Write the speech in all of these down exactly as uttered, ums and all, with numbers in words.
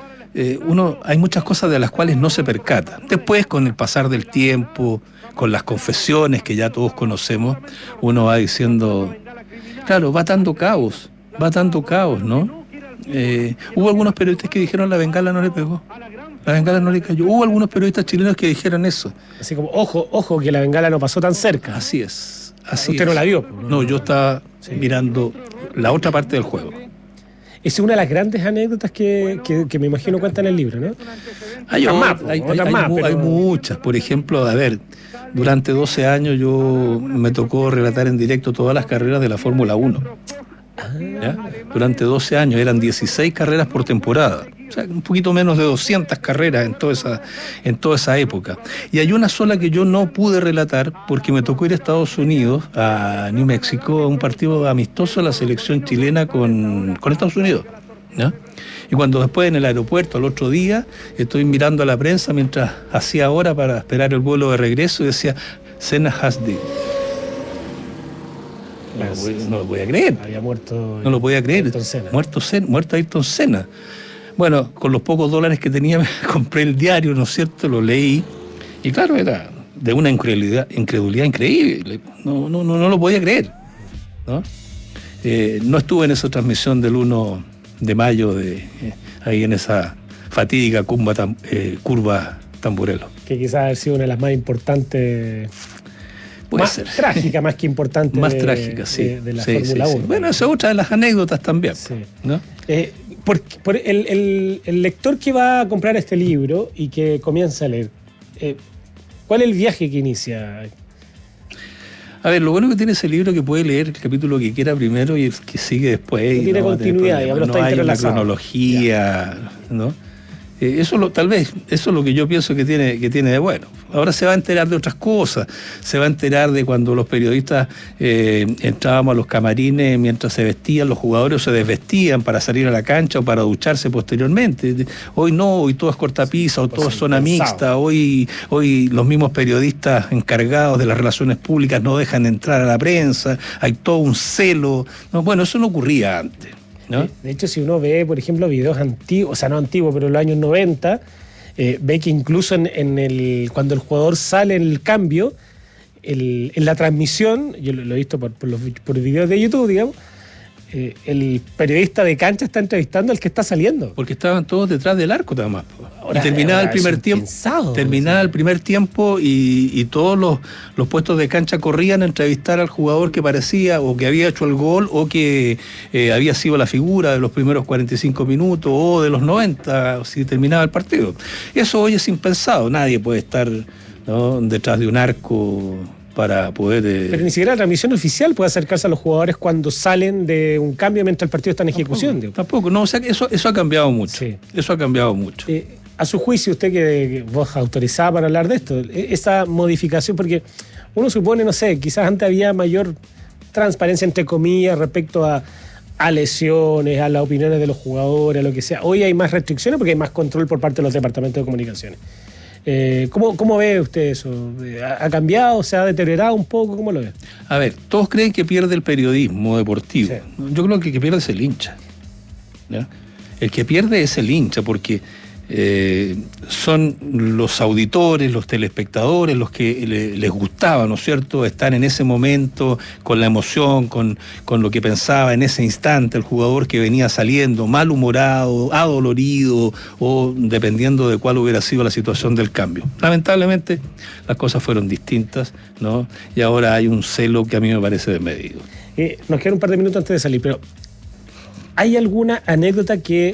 eh, uno hay muchas cosas de las cuales no se percata. Después, con el pasar del tiempo, con las confesiones que ya todos conocemos, uno va diciendo, claro, va dando caos, va dando caos, ¿no? Eh, hubo algunos periodistas que dijeron la bengala no le pegó, la bengala no le cayó. Hubo algunos periodistas chilenos que dijeron eso. Así como, ojo, ojo, que la bengala no pasó tan cerca. Así es, así Usted es. no la vio. No, no yo estaba sí. mirando la otra parte del juego. Es una de las grandes anécdotas que, que, que me imagino cuentan en el libro, ¿no? Hay, otras más, hay, hay, hay, más hay, pero... hay muchas. Por ejemplo, a ver, durante doce años yo me tocó relatar en directo todas las carreras de la Fórmula uno. ¿Ya? Durante doce años, eran dieciséis carreras por temporada. O sea, un poquito menos de doscientas carreras en toda esa, en toda esa época. Y hay una sola que yo no pude relatar porque me tocó ir a Estados Unidos, a New Mexico, a un partido amistoso de la selección chilena con, con Estados Unidos, ¿no? Y cuando después en el aeropuerto, al otro día, estoy mirando a la prensa mientras hacía hora para esperar el vuelo de regreso y decía, Senna has died. No, lo voy, no lo podía creer. Había muerto. No lo podía creer. Ayrton Senna. Muerto, muerto Ayrton Senna. Bueno, con los pocos dólares que tenía, me compré el diario, ¿no es cierto? Lo leí. Y claro, era de una incredulidad, incredulidad increíble. No, no, no, no lo podía creer, ¿no? Eh, no estuve en esa transmisión del uno de mayo, de, eh, ahí en esa fatídica curva, tam, eh, curva Tamburello. Que quizás ha sido una de las más importantes. Puede más ser. Trágica más que importante. Más de, trágica, sí. De, de la sí, Fórmula sí, uno. Sí. Bueno, esa es otra de las anécdotas también, sí. ¿no? Eh, por, por el, el, el lector que va a comprar este libro y que comienza a leer, eh, ¿cuál es el viaje que inicia? A ver, lo bueno que tiene ese libro es que puede leer el capítulo que quiera primero y el que sigue después. No y tiene no continuidad, ya, no no hay una cronología, ya. ¿no? Eh, eso lo, tal vez, eso es lo que yo pienso que tiene, que tiene de bueno. Ahora se va a enterar de otras cosas, se va a enterar de cuando los periodistas eh, entrábamos a los camarines mientras se vestían, los jugadores se desvestían para salir a la cancha o para ducharse posteriormente. Hoy no, hoy todo es cortapisa, o todo es zona mixta, hoy, hoy los mismos periodistas encargados de las relaciones públicas no dejan entrar a la prensa, hay todo un celo. No, bueno, eso no ocurría antes, ¿no? De hecho, si uno ve, por ejemplo, videos antiguos, o sea, no antiguos, pero en los años noventa, eh, ve que incluso en, en el, cuando el jugador sale en el cambio, el, en la transmisión, yo lo, lo he visto por, por, los, por videos de YouTube, digamos, eh, el periodista de cancha está entrevistando al que está saliendo. Porque estaban todos detrás del arco, además. Ahora, y terminaba el primer tiempo. Pensado, terminaba sí. el primer tiempo y, y todos los, los puestos de cancha corrían a entrevistar al jugador que parecía o que había hecho el gol o que eh, había sido la figura de los primeros cuarenta y cinco minutos o de los noventa, si terminaba el partido. Eso hoy es impensado. Nadie puede estar, ¿no?, detrás de un arco para poder... Eh... Pero ni siquiera la transmisión oficial puede acercarse a los jugadores cuando salen de un cambio mientras el partido está en ejecución. Tampoco, tampoco. No, o sea, eso, eso ha cambiado mucho. Sí. Eso ha cambiado mucho. Eh, a su juicio, usted que, que vos autorizaba para hablar de esto, esa modificación, porque uno supone, no sé, quizás antes había mayor transparencia, entre comillas, respecto a, a lesiones, a las opiniones de los jugadores, a lo que sea. Hoy hay más restricciones porque hay más control por parte de los departamentos de comunicaciones. Eh, ¿cómo, ¿Cómo ve usted eso? ¿Ha cambiado? ¿Se ha deteriorado un poco? ¿Cómo lo ve? A ver, todos creen que pierde el periodismo deportivo. Sí. Yo creo que el que pierde es el hincha, ¿ya? El que pierde es el hincha porque eh, son los auditores, los telespectadores, los que le, les gustaba, ¿no es cierto?, estar en ese momento con la emoción, con, con lo que pensaba en ese instante el jugador que venía saliendo, malhumorado, adolorido o dependiendo de cuál hubiera sido la situación del cambio. Lamentablemente las cosas fueron distintas, ¿no? Y ahora hay un celo que a mí me parece desmedido. Eh, nos quedan un par de minutos antes de salir, pero ¿hay alguna anécdota que...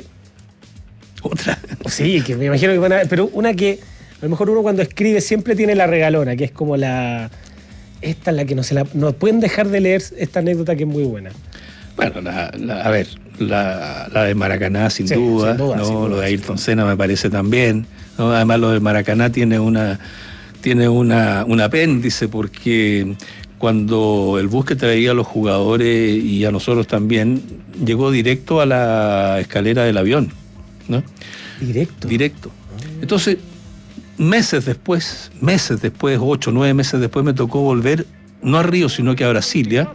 Otra. Sí, que me imagino que van a... Pero una que a lo mejor uno cuando escribe siempre tiene la regalona, que es como la... Esta es la que no se la... No pueden dejar de leer esta anécdota que es muy buena. Bueno, la, la, a ver, la, la de Maracaná sin, sí, duda, sin duda, ¿no? Sin duda, lo de Ayrton Senna me parece también, ¿no? Además lo de Maracaná tiene una tiene una, un apéndice porque cuando el bus que traía a los jugadores y a nosotros también llegó directo a la escalera del avión, ¿no? Directo. Directo. Entonces, meses después, meses después, ocho, nueve meses después, me tocó volver, no a Río, sino que a Brasilia,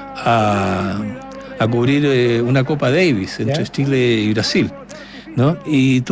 a, a cubrir eh, una Copa Davis entre ¿Ya? Chile y Brasil, ¿no? Y